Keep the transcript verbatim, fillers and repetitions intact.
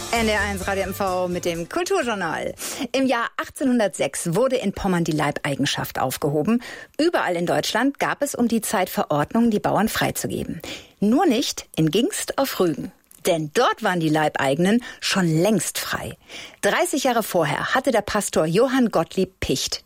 N D R eins Radio M V mit dem Kulturjournal. Im Jahr achtzehnhundertsechs wurde in Pommern die Leibeigenschaft aufgehoben. Überall in Deutschland gab es um die Zeit Verordnungen, die Bauern freizugeben. Nur nicht in Gingst auf Rügen. Denn dort waren die Leibeigenen schon längst frei. dreißig Jahre vorher hatte der Pastor Johann Gottlieb Picht